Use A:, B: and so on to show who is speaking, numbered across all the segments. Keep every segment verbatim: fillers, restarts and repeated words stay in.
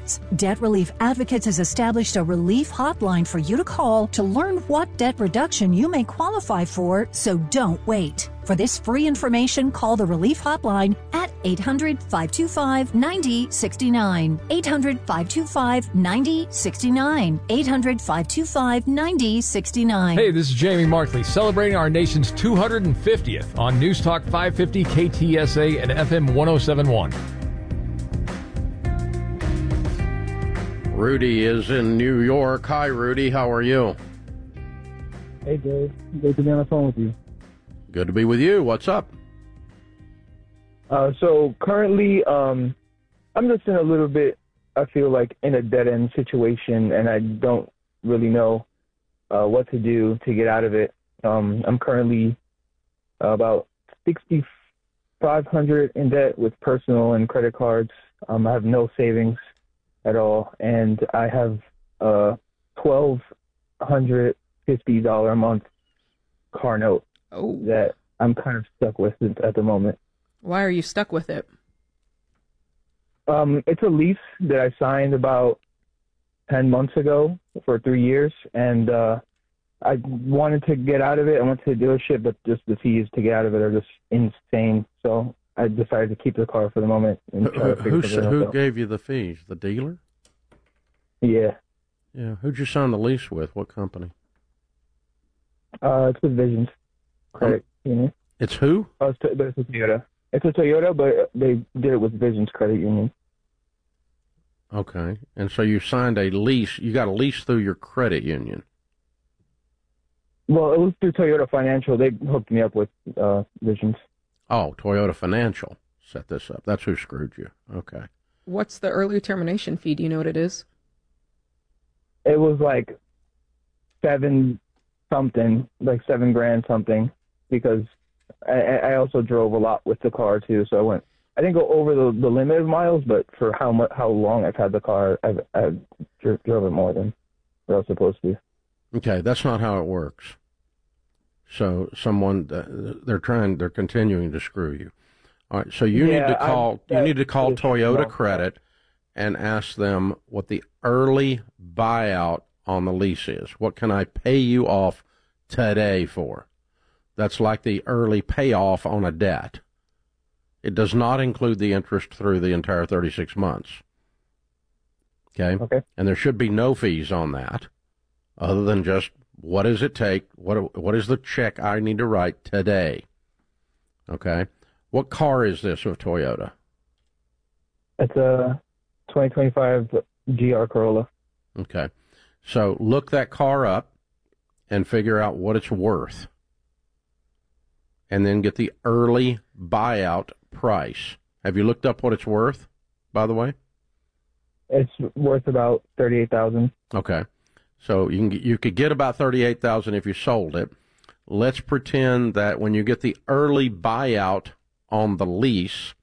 A: Advocates. Debt Relief Advocates has established a relief hotline for you to call to learn what debt reduction you may qualify for, so don't wait. For this free information, call the Relief Hotline at eight hundred, five two five, nine zero six nine, eight hundred, five two five, nine zero six nine, eight hundred, five two five, nine zero six nine.
B: Hey, this is Jamie Markley, celebrating our nation's two hundred fiftieth on News Talk five fifty K T S A and F M one oh seven point one.
C: Rudy is in New York. Hi, Rudy. How are you?
D: Hey, Dave. Good to be on the phone with you.
C: Good to be with you. What's up?
D: Uh, so currently, um, I'm just in a little bit, I feel like, in a dead-end situation, and I don't really know uh, what to do to get out of it. Um, I'm currently about six thousand five hundred dollars in debt with personal and credit cards. Um, I have no savings at all, and I have a twelve hundred fifty dollars a month car note
E: oh.
D: that I'm kind of stuck with at the moment.
E: Why are you stuck with it?
D: Um, it's a lease that I signed about ten months ago for three years, and uh, I wanted to get out of it. I went to the dealership, but just the fees to get out of it are just insane. So I decided to keep the car for the moment. And try
C: Who,
D: to figure
C: who,
D: something
C: who
D: else out.
C: gave you the fees? The dealer?
D: Yeah.
C: Yeah. Who'd you sign the lease with? What company?
D: Uh, it's with Visions Credit Union.
C: It's who?
D: Oh, it's, but it's a Toyota. It's a Toyota, but they did it with Visions Credit Union.
C: Okay. And so you signed a lease. You got a lease through your credit union.
D: Well, it was through Toyota Financial. They hooked me up with uh, Visions.
C: Oh, Toyota Financial set this up. That's who screwed you. Okay.
E: What's the early termination fee? Do you know what it is?
D: It was like seven something, like seven grand something, because I, I also drove a lot with the car too. So I went, I didn't go over the, the limit of miles, but for how much, how long I've had the car, I've, I've dro- drove it more than what I was supposed to.
C: Okay, that's not how it works. So someone, uh, they're trying, they're continuing to screw you. All right, so you
D: Yeah,
C: need to call,
D: I,
C: you need to call
D: that's-
C: Toyota Credit and ask them what the early buyout on the lease is. What can I pay you off today for? That's like the early payoff on a debt. It does not include the interest through the entire thirty-six months. Okay?
D: Okay.
C: And there should be no fees on that other than just what does it take? What What is the check I need to write today? Okay? What car is this of Toyota?
D: It's a twenty twenty-five G R Corolla.
C: Okay. So look that car up and figure out what it's worth. And then get the early buyout price. Have you looked up what it's worth, by the way?
D: It's worth about thirty-eight thousand dollars.
C: Okay. So you can get, you could get about thirty-eight thousand dollars if you sold it. Let's pretend that when you get the early buyout on the lease,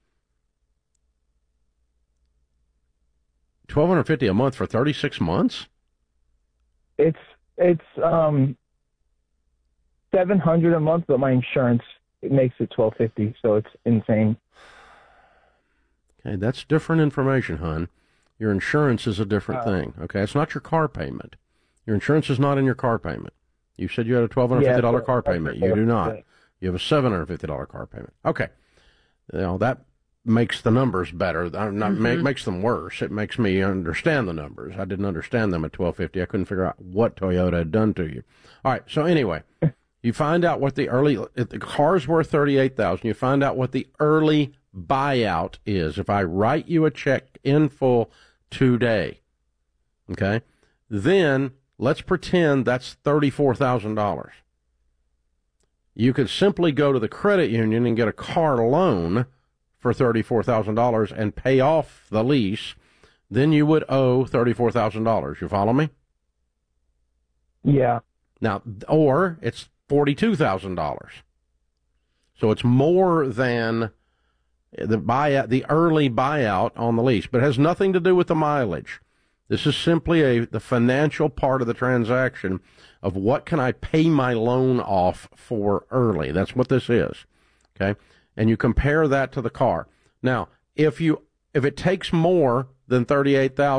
C: twelve hundred fifty dollars a month for thirty-six months?
D: It's it's um seven hundred dollars a month, but my insurance it makes it twelve fifty, so it's insane.
C: Okay, that's different information, hon. Your insurance is a different
D: Uh,
C: thing. Okay, it's not your car payment. Your insurance is not in your car payment. You said you had a twelve hundred fifty dollars
D: Yeah,
C: car
D: that's
C: payment.
D: right.
C: You do not.
D: Yeah.
C: You have a seven hundred fifty dollars car payment. Okay. You know, that makes the numbers better. Not
E: Mm-hmm.
C: make, makes them worse. It makes me understand the numbers. I didn't understand them at twelve fifty. I couldn't figure out what Toyota had done to you. All right. So anyway, you find out what the early, if the car's worth thirty-eight thousand dollars, you find out what the early buyout is. If I write you a check in full today, okay, then let's pretend that's thirty-four thousand dollars. You could simply go to the credit union and get a car loan for thirty-four thousand dollars and pay off the lease. Then you would owe thirty-four thousand dollars. You follow me?
D: Yeah.
C: Now, or it's forty-two thousand dollars. So it's more than the buyout, the early buyout on the lease, but it has nothing to do with the mileage. This is simply a the financial part of the transaction of what can I pay my loan off for early. That's what this is. Okay? And you compare that to the car. Now, if you if it takes more than thirty-eight thousand